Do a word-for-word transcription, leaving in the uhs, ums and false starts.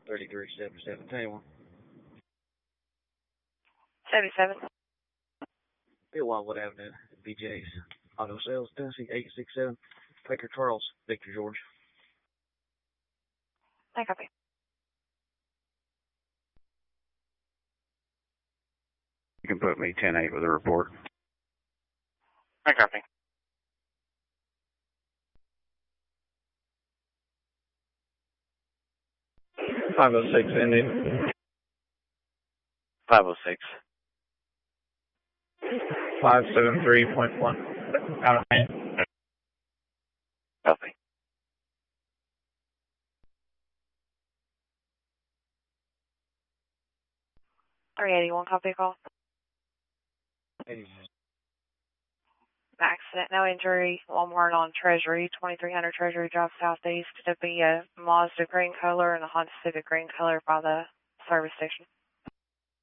thirty-three seventy-seven. Twenty-one. seventy-seven. Bill Wildwood Avenue, B J's Auto Sales, Tennessee, eight six seven. Baker Charles, Victor George. I copy. You can put me ten eight with a report. I copy. five oh six ending. five oh six. five seven three point one. Out of hand. Copy. three eighty-one, copy call. eighty-one. Accident, no injury. Walmart on Treasury, twenty-three hundred Treasury Drive Southeast. It'll be a Mazda green color and a Honda Civic green color by the service station.